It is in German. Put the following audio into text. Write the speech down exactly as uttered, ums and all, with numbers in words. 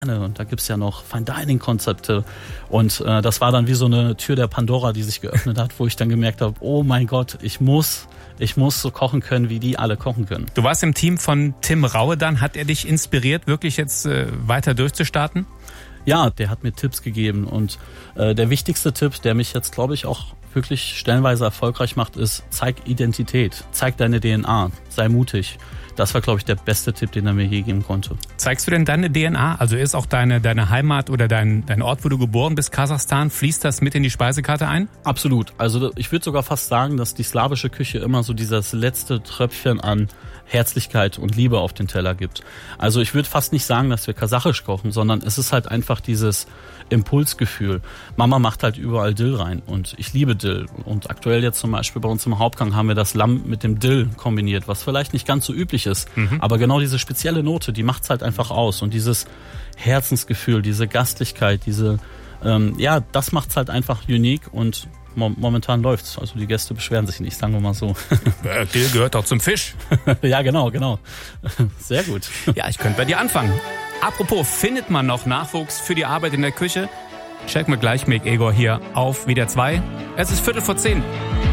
Und da gibt's ja noch Fine Dining Konzepte und äh, das war dann wie so eine Tür der Pandora, die sich geöffnet hat, wo ich dann gemerkt habe, oh mein Gott, ich muss, ich muss so kochen können, wie die alle kochen können. Du warst im Team von Tim Raue dann, hat er dich inspiriert, wirklich jetzt äh, weiter durchzustarten? Ja, der hat mir Tipps gegeben und äh, der wichtigste Tipp, der mich jetzt, glaube ich, auch wirklich stellenweise erfolgreich macht, ist, zeig Identität, zeig deine D N A, sei mutig. Das war, glaube ich, der beste Tipp, den er mir je geben konnte. Zeigst du denn deine D N A? Also ist auch deine, deine Heimat oder dein, dein Ort, wo du geboren bist, Kasachstan, fließt das mit in die Speisekarte ein? Absolut. Also ich würde sogar fast sagen, dass die slawische Küche immer so dieses letzte Tröpfchen an Herzlichkeit und Liebe auf den Teller gibt. Also ich würde fast nicht sagen, dass wir kasachisch kochen, sondern es ist halt einfach dieses Impulsgefühl. Mama macht halt überall Dill rein und ich liebe Dill. Und aktuell jetzt zum Beispiel bei uns im Hauptgang haben wir das Lamm mit dem Dill kombiniert, was vielleicht nicht ganz so üblich ist. Mhm. Aber genau diese spezielle Note, die macht's halt einfach aus. Und dieses Herzensgefühl, diese Gastlichkeit, diese, ähm, ja, das macht's halt einfach unique und momentan läuft's. Also die Gäste beschweren sich nicht, sagen wir mal so. Dill gehört doch zum Fisch. Ja, genau, genau. Sehr gut. Ja, ich könnte bei dir anfangen. Apropos, findet man noch Nachwuchs für die Arbeit in der Küche? Check mal gleich mit Egor hier auf W D R zwei. Es ist Viertel vor zehn.